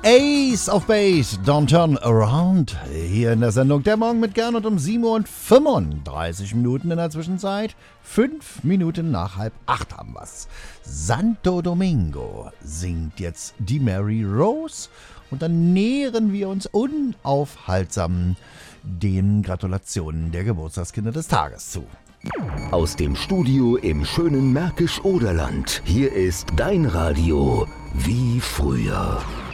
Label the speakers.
Speaker 1: Ace of Base, Don't Turn Around. Hier in der Sendung Der Morgen mit Gernot um 7 Uhr und 35 Minuten in der Zwischenzeit. 5 Minuten nach 7:30 haben wir's. Santo Domingo singt jetzt die Mary Rose. Und dann nähern wir uns unaufhaltsam den Gratulationen der Geburtstagskinder des Tages zu.
Speaker 2: Aus dem Studio im schönen Märkisch-Oderland. Hier ist dein Radio wie früher.